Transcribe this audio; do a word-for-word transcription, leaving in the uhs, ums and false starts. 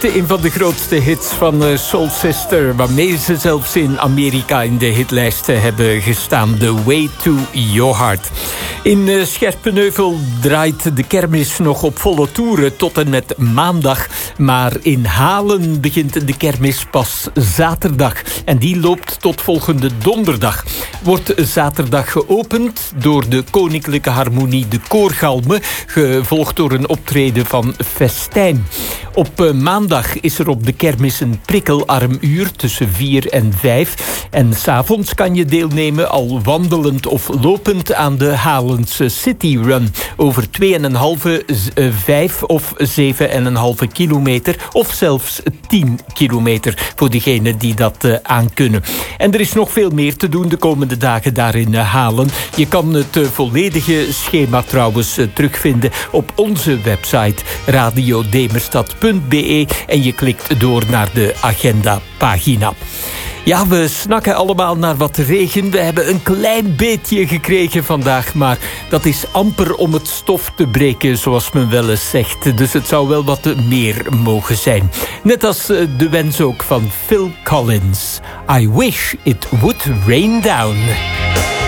eerste een van de grootste hits van uh, Soul Sister, waarmee ze zelfs in Amerika in de hitlijsten hebben gestaan. The Way to Your Heart. In uh, Scherpenheuvel draait de kermis nog op volle toeren tot en met maandag. Maar in Halen begint de kermis pas zaterdag. En die loopt tot volgende donderdag. Wordt zaterdag geopend door de Koninklijke Harmonie De Koorgalmen, gevolgd door een optreden van Festijn. Op uh, maandag is er op de kermis een prikkelarmuur tussen vier en vijf. En 's avonds kan je deelnemen, al wandelend of lopend, aan de Halense City Run. Over twee en een halve, vijf of zeven en een halve kilometer. Of zelfs tien kilometer voor diegenen die dat uh, aankunnen. En er is nog veel meer te doen de komende dagen daar in uh, Halen. Je kan het uh, volledige schema trouwens uh, terugvinden op onze website radio demerstad punt b e en je klikt door naar de agenda-pagina. Ja, we snakken allemaal naar wat regen. We hebben een klein beetje gekregen vandaag, maar dat is amper om het stof te breken, zoals men wel eens zegt. Dus het zou wel wat meer mogen zijn. Net als de wens ook van Phil Collins. I wish it would rain down.